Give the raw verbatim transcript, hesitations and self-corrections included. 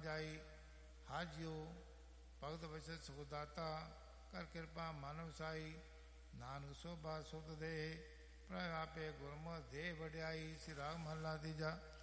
ਜਾਈ। ਹਰਿ ਜਿਉ ਭਗਤ ਬਚਨ ਸੁਖ ਦਾਤਾ, ਕਰ ਕਿਰਪਾ ਮਨ ਵਸਾਈ। ਨਾਨਕ ਸੋਭਾ ਸੁਖ ਦੇ, ਪ੍ਰਭ ਆਪੇ ਗੁਰਮੁਖ ਦੇ ਵਡਿਆਈ। ਸ੍ਰੀ ਰਾਗ ਮਹਲਾ ਤੀਜਾ।